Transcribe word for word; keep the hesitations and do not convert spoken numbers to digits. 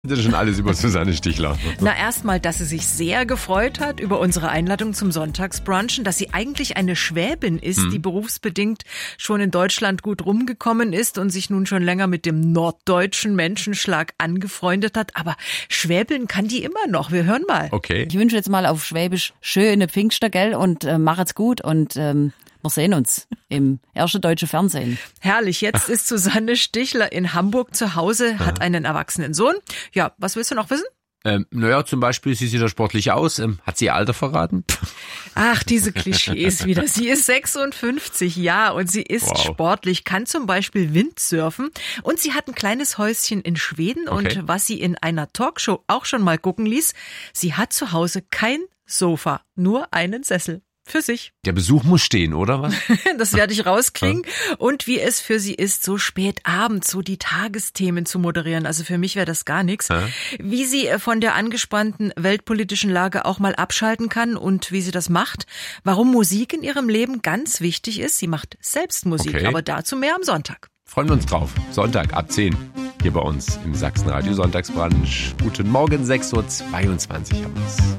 Das ist schon alles über Susanne Stichler. Na, erstmal, dass sie sich sehr gefreut hat über unsere Einladung zum Sonntagsbrunchen, dass sie eigentlich eine Schwäbin ist, hm. die berufsbedingt schon in Deutschland gut rumgekommen ist und sich nun schon länger mit dem norddeutschen Menschenschlag angefreundet hat. Aber Schwäbeln kann die immer noch. Wir hören mal. Okay. Ich wünsche jetzt mal auf Schwäbisch schöne Pfingster, gell, und äh, macht's gut und ähm, wir sehen uns im ersten deutschen Fernsehen. Herrlich, jetzt ist Susanne Stichler in Hamburg zu Hause, hat Aha. einen erwachsenen Sohn. Ja, was willst du noch wissen? Ähm, naja, zum Beispiel, sie sieht ja sportlich aus. Ähm, hat sie ihr Alter verraten? Ach, diese Klischees wieder. Sie ist sechsundfünfzig, ja, und sie ist wow. sportlich, kann zum Beispiel Windsurfen und sie hat ein kleines Häuschen in Schweden okay. und was sie in einer Talkshow auch schon mal gucken ließ, sie hat zu Hause kein Sofa, nur einen Sessel. Für sich. Der Besuch muss stehen, oder was? Das werde ich rauskriegen. Und wie es für sie ist, so spät abends so die Tagesthemen zu moderieren. Also für mich wäre das gar nichts. Ja. Wie sie von der angespannten weltpolitischen Lage auch mal abschalten kann und wie sie das macht. Warum Musik in ihrem Leben ganz wichtig ist. Sie macht selbst Musik, okay. aber dazu mehr am Sonntag. Freuen wir uns drauf. Sonntag ab zehn hier bei uns im Sachsenradio Sonntagsbrunch. Guten Morgen, sechs Uhr zweiundzwanzig haben wir es.